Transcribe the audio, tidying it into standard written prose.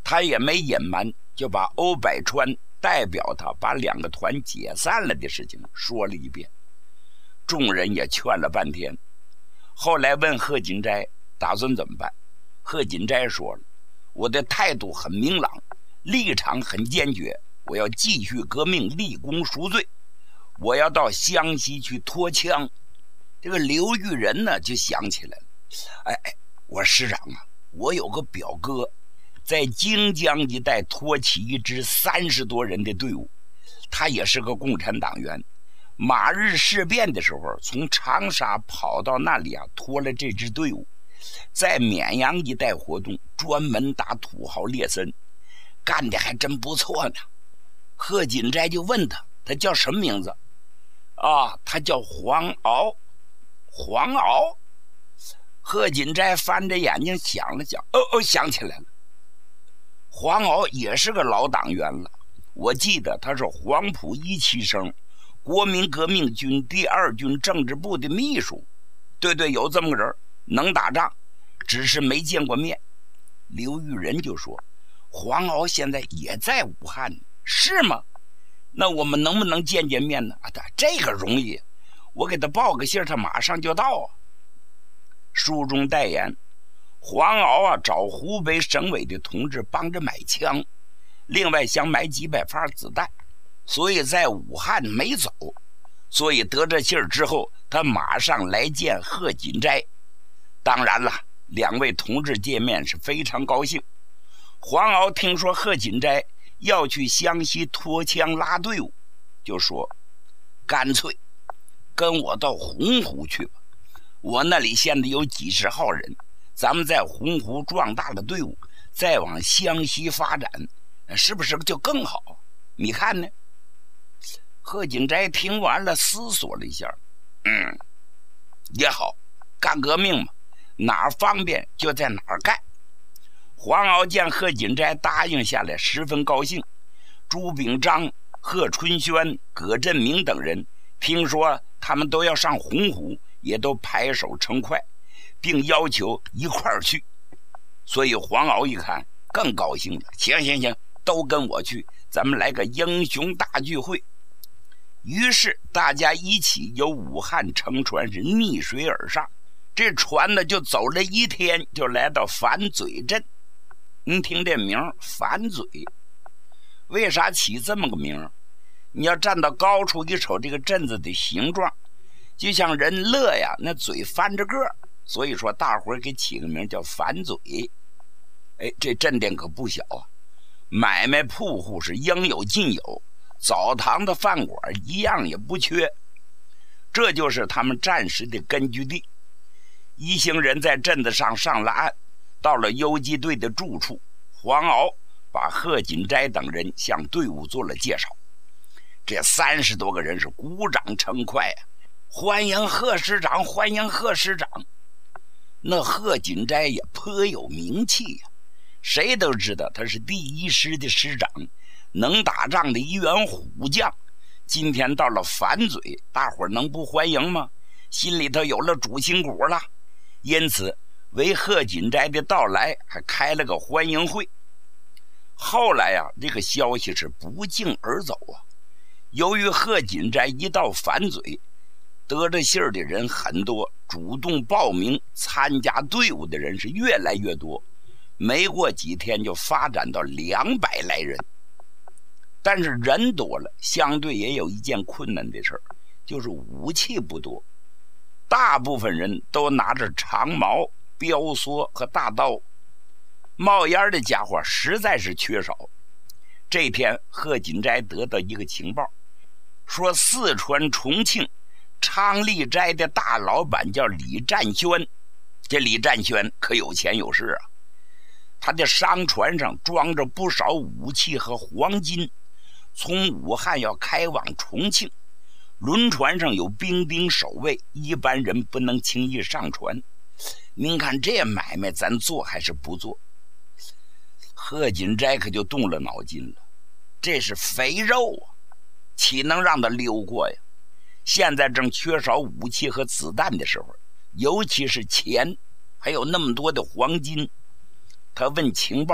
他也没隐瞒，就把欧百川代表他把2个团解散了的事情说了一遍。众人也劝了半天，后来问贺锦斋打算怎么办。贺锦斋说了，我的态度很明朗，立场很坚决，我要继续革命，立功赎罪，我要到湘西去拖枪。这个刘玉仁呢就想起来了，我说师长啊，我有个表哥在荆江一带拖起一支30多人的队伍，他也是个共产党员。马日事变的时候，从长沙跑到那里拖了这支队伍，在绵阳一带活动，专门打土豪劣绅，干的还真不错呢。贺锦斋就问他叫什么名字啊？他叫黄鳌。黄鳌。贺锦斋翻着眼睛想了想，想起来了，黄鳌也是个老党员了，我记得他是黄埔1期生，国民革命军第2军政治部的秘书。对，有这么个人，能打仗，只是没见过面。刘玉仁就说，黄鳌现在也在武汉，是吗？那我们能不能见面呢？这个容易，我给他报个信，他马上就到啊。书中代言，黄鳌找湖北省委的同志帮着买枪，另外想买几百发子弹，所以在武汉没走。所以得这信儿之后，他马上来见贺锦斋。当然了，2位同志见面是非常高兴。黄鳌听说贺锦斋要去湘西拖枪拉队伍，就说干脆跟我到洪湖去吧，我那里现在有几10号人，咱们在洪湖壮大了队伍，再往湘西发展，是不是就更好？你看呢？贺锦斋听完了思索了一下，也好，干革命嘛，哪儿方便就在哪儿干。黄鳌见贺锦斋答应下来，十分高兴。朱秉章、贺春轩、葛振明等人听说他们都要上洪湖，也都拍手称快，并要求一块儿去。所以黄鳌一看更高兴了，行，都跟我去，咱们来个英雄大聚会。于是大家一起由武汉乘船是逆水而上，这船呢就走了1天，就来到反嘴镇。您听这名反嘴，为啥起这么个名？你要站到高处一瞅这个镇子的形状，就像人乐呀，那嘴翻着个，所以说大伙儿给起个名叫反嘴。这镇店可不小啊，买卖铺户是应有尽有，澡堂的饭馆一样也不缺。这就是他们暂时的根据地。一行人在镇子上了岸，到了游击队的住处，黄鳌把贺锦斋等人向队伍做了介绍。这30多个人是鼓掌称快啊，欢迎贺师长，欢迎贺师长。那贺锦斋也颇有名气呀，谁都知道他是第1师的师长，能打仗的一员虎将。今天到了反嘴，大伙儿能不欢迎吗？心里头有了主心骨了。因此为贺锦斋的到来还开了个欢迎会。后来这个消息是不胫而走啊。由于贺锦斋一到反嘴，得着信儿的人很多，主动报名参加队伍的人是越来越多，没过几天就发展到200来人。但是人多了，相对也有一件困难的事儿，就是武器不多。大部分人都拿着长矛、标梭和大刀，冒烟的家伙实在是缺少。这天贺锦斋得到一个情报，说四川重庆昌利斋的大老板叫李占轩。这李占轩可有钱有势啊，他的商船上装着不少武器和黄金，从武汉要开往重庆，轮船上有兵丁守卫，一般人不能轻易上船。您看这买卖咱做还是不做？贺锦斋可就动了脑筋了，这是肥肉啊，岂能让他溜过呀？现在正缺少武器和子弹的时候，尤其是钱，还有那么多的黄金。他问情报